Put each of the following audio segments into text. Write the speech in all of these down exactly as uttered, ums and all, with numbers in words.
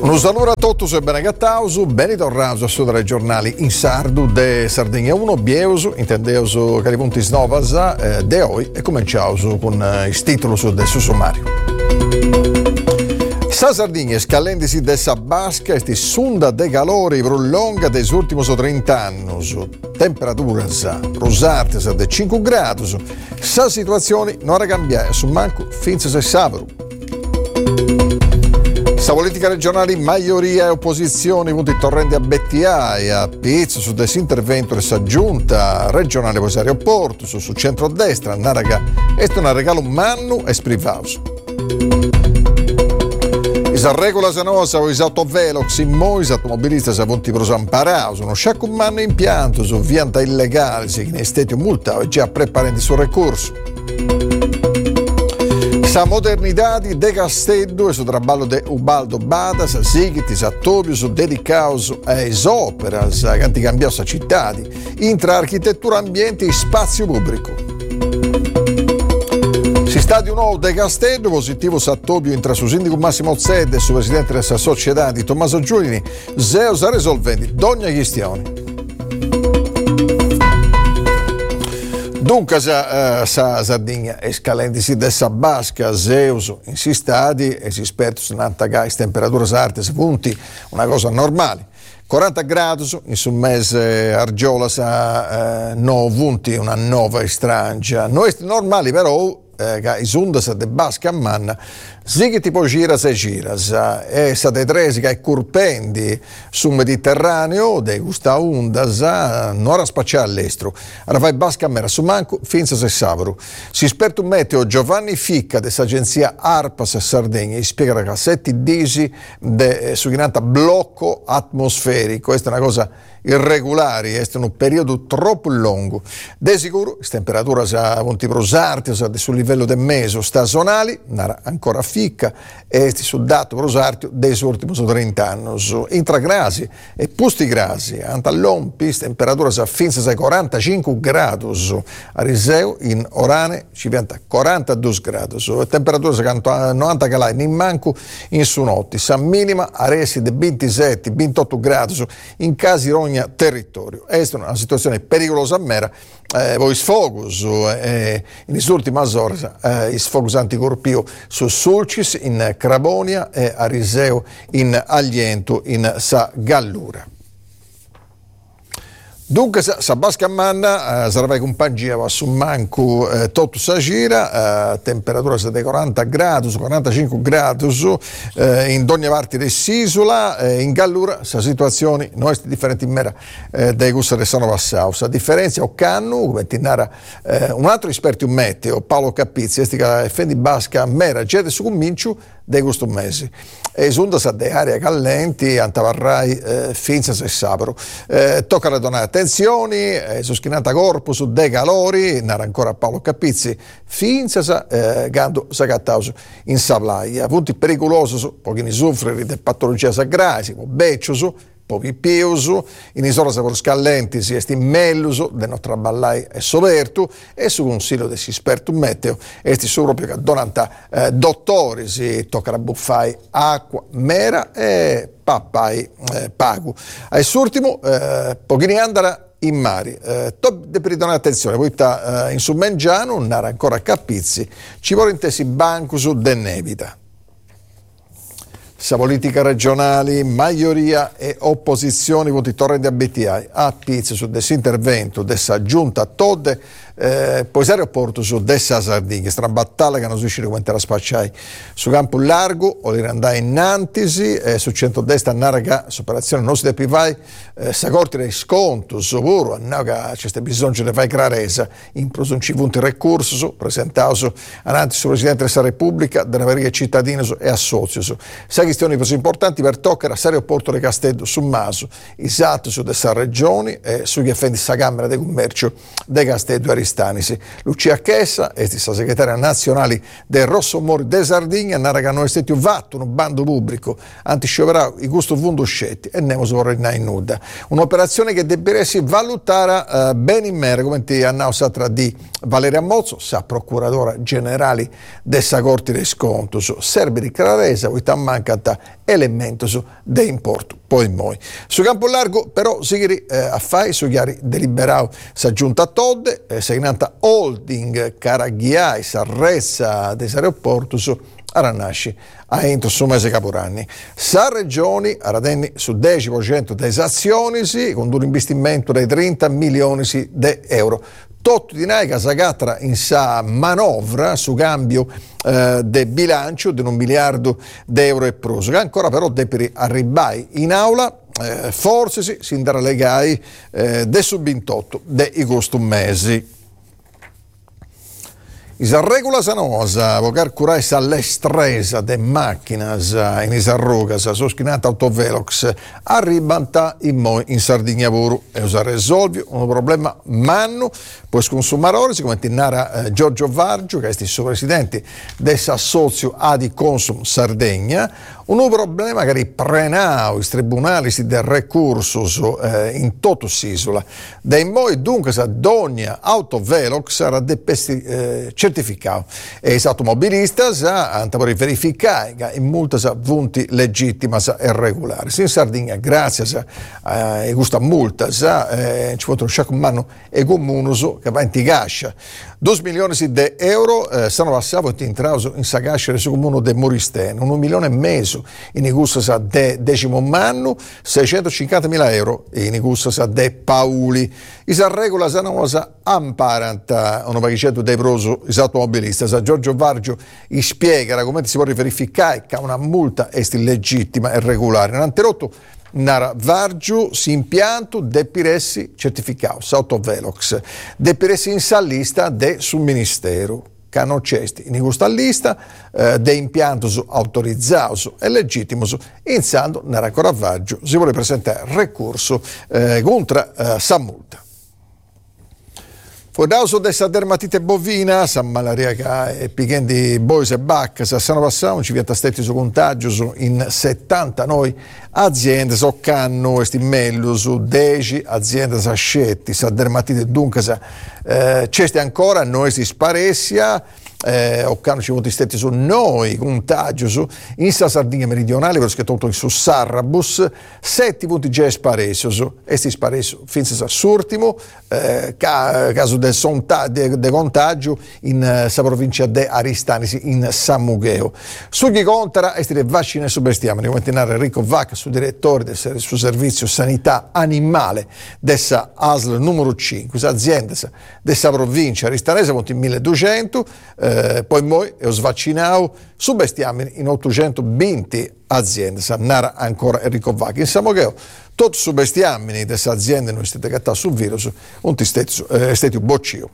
Un saluto a tutti e bene gattausu, ben tornato a Sud Regionali in Sardu de Sardegna uno, bieusu, intendeusu che i punti snovas eh, de oggi e cominciausu con eh, il titolo su del suo sommario. Sa Sardegna scalendisi de sa basca e sunda de calore prolunga dei ultimi trenta anni, temperaturas rosartes de cinque gradi, sa situazione non era cambiata, su manco finza se sabru. Sa politica regionale, maggioria e opposizione, punti torrenti a Bettia e a Pizzo su disintervento e sa giunta regionale per aeroporto, su, su centrodestra, Naraga, è un regalo mannu e sprivauso. Isa regola sanosa o isa autovelox in mois automobilisti sa punti pro Samparao, uno sciacco manno impianto su vianta illegale, si che stati multato e già preparati sul ricorso. Sa modernità di De Casteddu e su traballo de Ubaldo Badas, Sigiti, sa Tobius, dedicaus a esoperas, che hanno cambiato sa città, intra architettura, ambiente e spazio pubblico. Si sta di nuovo De Casteddu, positivo sa Tobio intra su sindaco Massimo Zedde e su presidente della società di Tommaso Giulini, Zeus a risolventi d'ogni questione. Dunque, sa, uh, sa Sardegna è scalendisi de sa basca, Zeus, insistati, e si esperti su nantagais, temperature alte, punti, una cosa normale. quaranta gradi in su mese Argiola sa uh, no punti, una nuova estrangia. Non è normale però eh, che i sundas de basca a manna, sì che tipo giras e giras, e sa de tresi che curpendi sul Mediterraneo, de gusta undas, non era spacciare all'estero. Allora fai basca a mera su manco, finza se sabru. Si esperto meteo Giovanni Ficca, dell'agenzia Arpas Sardegna, spiega che a sette disi de su chinanta blocco atmosferico, questa è una cosa irregolare, è un periodo troppo lungo. De sicuro, le temperature sa punti prosarti, sul livello del meso stagionali, ancora ficca, e sul dato prosartio dei ultimi trenta anni. Intragrasi e pusti grasi, antallompi, temperature sa finza sai quarantacinque gradi, a Riseu in Orane ci pianta quarantadue gradi, temperature sa novanta calai, in manco in su notti, sa minima a resi di ventisette ventotto gradi, in casi ogni territorio. È una situazione pericolosa a mera, eh, poi sfogos eh, in queste ultime ore eh, i sfogos anticorpio su Sulcis in Cravonia e a Riseu in Agliento in Sa Gallura. Dunque, sa basca a manna, eh, sarà con pangia su manco eh, tutto sa gira, eh, temperatura di quaranta gradi, quarantacinque gradi, eh, in ogni parte dell'isola, eh, in Gallura, sa situazioni non è differente in mera eh, dai gusti che sono passati. Sa differenza o canno, come tinara eh, un altro esperto in meteo, Paolo Capizzi, che fendi basca a mera, gede su cominciu dei gusto mesi. E sunda sa de aree callenti, antavarrai eh, finza se sabro. Eh, tocca radonare attenzioni, eh, su schinata corpo, su de calori, nara ancora Paolo Capizzi, finza sa eh, gando sa cattauso in sablaia. Punti pericolosi, pochini soffrire di patologia sagrasi, beccio, pochi piusu, in isola sa con scallenti si esti melluso, de non traballai e sovertu, e su consiglio del si esperto meteo, esti su proprio che donanta eh, dottori, si tocca a buffai acqua, mera e pappai eh, pagu. A quest'ultimo, eh, pochini andara in mare, eh, top de pridonare attenzione, poi sta eh, in Summengiano, nara ancora a Capizzi, ci vuole intesi banco su de nevita. Sa politica regionali, maggioria e opposizioni, voti torrenti a B T I, a Pizzo su disintervento dessa giunta Todde, eh, poi aeroporto su dessa Sardegna, stra battaglia che non si riuscì come era spacciai su campo largo, o li andai in Antisi, eh, su centrodestra Naraga, su operazione non si deve vai, eh, sa corti dei sconto, sicuro, no, che c'è bisogno di fare clarezza, in prosunci punti recurso, su, presentato su, avanti su Presidente della Repubblica, della Veriga cittadina e associo su. Sa questioni più importanti per toccare all'aeroporto di Casteddu su Maso, esatto su dessa regioni e sugli effetti sa Camera di Commercio di Casteddu e Aristanisi. Lucia Chessa, è stata segretaria nazionale del Rosso Mori de Sardegna, narra che non è stato fatto un bando pubblico antiscioperà i gusto fondo scetti e nemo vorrei in nuda. Un'operazione che debba essere valutata uh, bene in mera, come ti annausa tra di Valeria Mozzo, sa procuratore generale dessa Corte dei Scontos. Serve di clarezza, poi manca cinquanta elementos de importo. Poi moi. Su campo largo però si eh, affai su chiari deliberau sa giunta Todde, eh, segnata holding Caraghiai s'arrezza des aeroportus Aranasci a entro su mese caporanni. Sa regioni aradenni su dieci per cento delle azioni con un investimento di trenta milioni di euro. Tutto di noi che s'agatra in sa manovra su cambio eh, del bilancio di un miliardo di euro e proso, che ancora però deve arrivare in aula. Eh, forse sì, si andrà a legare eh, del subintotto dei costi mesi. Isa regola sanosa, vocar curai sa l'estresa de macchinas in isa rogas, soschinata autovelox, arribanta in moi in Sardegna puru e usa risolvi un problema manno, pues consumatori, come tinara eh, Giorgio Vargio, che è il suo presidente dell'assozio Adi Consum Sardegna, un problema che riprenau i tribunali del recurso eh, in tutto l'isola. Dai moi dunque sa dogna autovelox sarà depesti eh, certificato e i automobilistas hanno verificare che in molte punti legittima e regolari. In Sardegna, grazie a eh, questa multa, eh, ci può un manno e comunuso che va in tigascia. due milioni di euro eh, sono passati in trauso in sagascia su comune de Moristeno, un milione e mezzo in Igussa de decimo manno, seicentocinquantamila euro in Igussa de Pauli. Isa regola sanosa amparanta un pagicetto dei proso is automobilistas. Giorgio Vargio spiega come si può verificare che una multa è illegittima e regolare. Non interrotto Nara Vargiu si impianto de piressi certificato autovelox de piressi in lista de sul ministero che hanno cesti in questa lista eh, de impiantos autorizzati e legittimi iniziando Nara ancora Vargiu si vuole presentare ricorso eh, contro eh, sa multa. Fuordaso dessa dermatite bovina, sa malaria che è pichendi bois e baccas, sanno passato, ci vieta stetti su contagio in settantanove aziende, so canno, esti mello su dieci aziende sascetti, sa dermatite dunque sa eh, c'è ancora, noi si sparessia, eh, o canno ci vuoti stetti su noi, contagio su, in sa Sardegna meridionale, perché tutto su Sarrabus, sette punti già sparesio su, esti sparesio, finza sa surtimo, eh, ca, caso del de, de contagio in uh, sa provincia de Aristanisi in San Mugheo. Sugli contra estire vaccine e subestiamani, come tenere Enrico Vacca, su direttore del suo servizio sanità animale dessa A S L numero cinque, azienda dessa provincia aristanese, molti milleduecento, eh, poi noi ho svaccinao subestiamani in ottocentoventi aziende, sa nara ancora Enrico Vacca. In San Mugheo tutti i subestiamini di queste aziende non state cattati sul virus, un è stato boccio.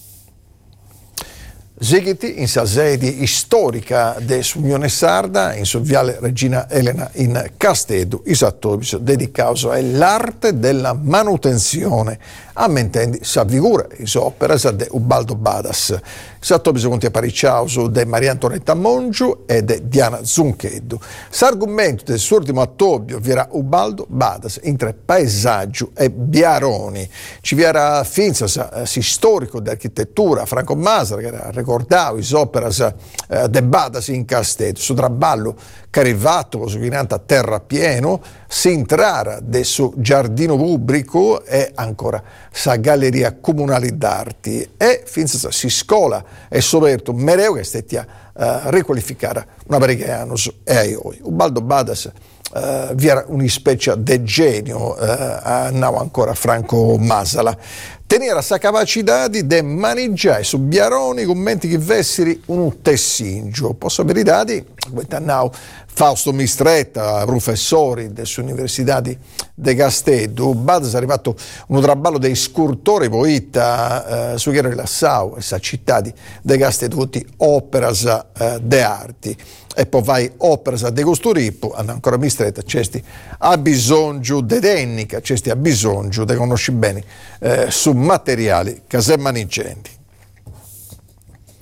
Seguiti in sa sede storica dell'Unione Sarda, in su viale Regina Elena in Castedo, i sattobis dedicato all'arte della manutenzione, ammentendi sa figura, is opera sa de Ubaldo Badas. Sattobis conti a Paricciauso de Maria Antonietta Mongiu e de Diana Zuncheddu. S'argomento del suo ultimo attobio vi era Ubaldo Badas, intre paesaggio e biaroni. Ci vi era finza sa, si storico di architettura Franco Masra, che era ricordato is operas eh, de Badas in Castedo, su traballo carivato su a terra pieno, si entrara del suo giardino pubblico e ancora sa galleria comunale d'arti e finza si scola e soprattutto mereu che stia uh, riqualificare una parecchia anni e aioi. Ubaldo Badas Uh, vi era una specie di genio, uh, andava ancora Franco Masala. Tenere la capacità di maneggiare su biaroni commenti che vesseri un tessingio. Possibilità di, andavo Fausto Mistretta, professori dell'Università di De Castedo, Badas è arrivato un traballo dei scultori poeta uh, su che rilassau, questa città di De Castedo, tutti operas uh, de arti. E poi vai operas de costurippo, hanno ancora mistretta, c'esti ha bisogno di tecnica, c'esti ha bisogno di conosci bene eh, su materiali che si manigenti.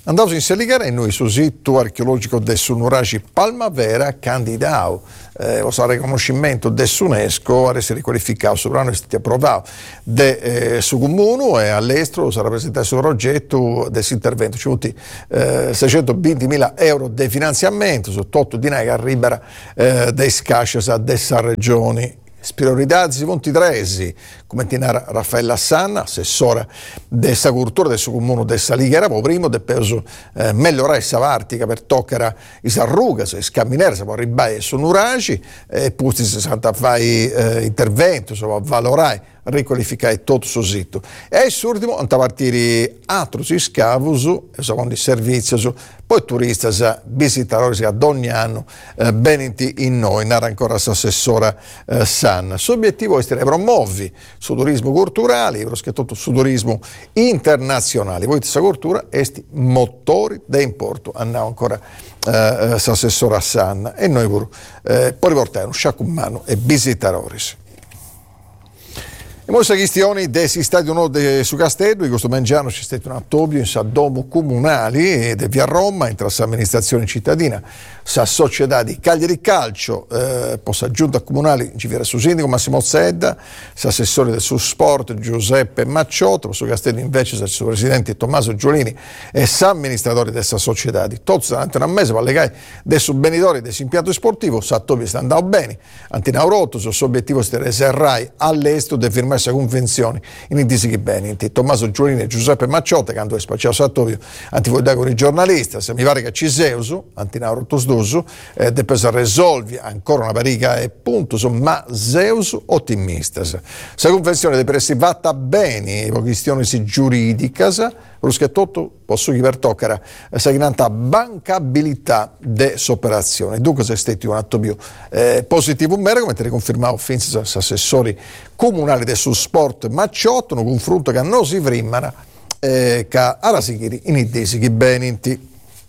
Andiamo in Seligare e noi sul sito archeologico del Sunuraci Palmavera candidao eh, o sa riconoscimento dell'UNESCO a essere riqualificato sopra noi è stato approvato de eh, su comune e all'estero sarà presentato il progetto del intervento ci avuti eh, seicentoventimila euro di finanziamento su tutto di noi che arriva eh, dai scasci dessa regioni. Priorità si punti tresi, come tinara Raffaella Sanna, assessora della cultura del suo comune del Saligera, poi primo del peso eh, migliorare questa vartica per toccare i sarrugas, i scamminere, si può arrivare su Nuraci, e poi si santa fai eh, intervento, si può valorare, riqualificare tutto il sito. E il ultimo, a partire altri scavus, secondo i servizi, poi turisti visitatori che ad ogni anno eh, benenti in noi, narra ancora l'assessora eh, Sanna. Il suo obiettivo è essere promuovi sul turismo culturale, soprattutto sul turismo internazionale. Poi questa cultura è motori da importo, andiamo ancora eh, l'assessora Sanna e noi pure eh, poi riportare un sciacumano e visitatori. E queste questioni dei stati uniti su Castello, in questo mangiano c'è stato un attobio in Domo comunali e via Roma, entra l'amministrazione cittadina, sa società di Cagliari Calcio, eh, possa giunta comunali, ci viene su sindaco Massimo Zedda, assessore del suo sport Giuseppe Macciotto, su Castello invece sa suo presidente Tommaso Giolini e s'amministratore della società di tutti davanti a un mese per legare dei subbenitori dell'impianto sportivo, sa Tobi sta andando bene, Antinauroto, il suo obiettivo è reserrai all'estero di firmare questa convenzione in indisi bene, Tommaso Giolini e Giuseppe Macciotto, che hanno spacciato Sattovio, antivoidà con i giornalisti, se mi pare che ci seuso, Antinauroto sdoso, eh, depois risolvi ancora una parica e punto, ma Zeus ottimista. La convenzione deve essere fatta bene, per questioni giuridiche, perché tutto posso per toccare la bancabilità dell'operazione. Dunque se è stato un atto più eh, positivo, mero, come te ne confermavo finzi assessori comunali del suo sport Macciotto, un confronto che non si frimmana, eh, che alla Sichiri in idesi che benenti.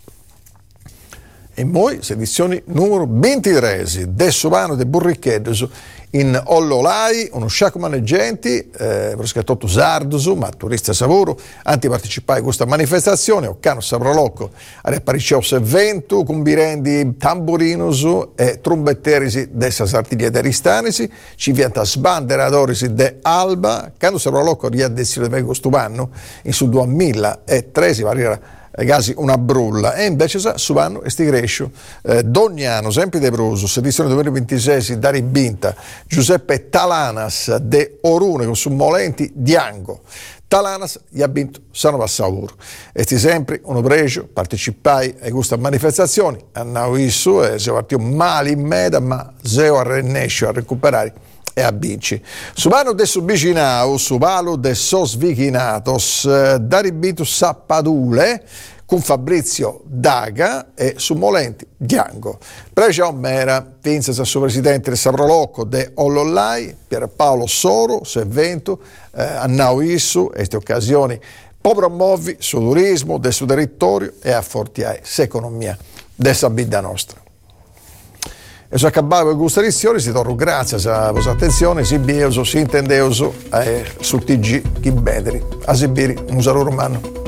E poi, edizione numero ventitré del Sovano de Burriccheddos in Ollolai, uno sciacco maneggianti, eh, proscatto Sardus, ma turista Savoro, antipartecipare a questa manifestazione, Occano Saprolocco, Arepariccios evento, combirendi tamburinos e trombetterisi dessa sartiglia de Ristanisi, ci vienta sbanderadorisi de Alba, quando Saprolocco riaddessire di questo anno, in su duemilatredici, variera quasi una brulla e invece sa subano e sti Grescio eh, Dognano sempre de Broso sedizione duemilaventisei da Ribinta Giuseppe Talanas de Orune con su Molenti Diango Talanas gli ha vinto Sano Passauro e sti sempre uno pregio partecipai a questa manifestazione andavo issu e si partito male in meda ma seo a rennescio a recuperare e a vinci. Su mano de subicinau, su palo de sos vichinatos, eh, da ribitu Sappadule, con Fabrizio Daga e su Molenti Diango. Precio Mera, Vinces a suo presidente del Saprolocco de Ollollai, Pierpaolo Soro, su evento, eh, a Nauissu, queste occasioni, po promuovi sul turismo, del suo territorio e a fortiare l'economia della vita nostra. E se acabava con questa edizione, si torna grazie alla vostra attenzione, si bioso, si intendeuso eh, sul T G Chi Bedri. A Sibiri, un saluto romano.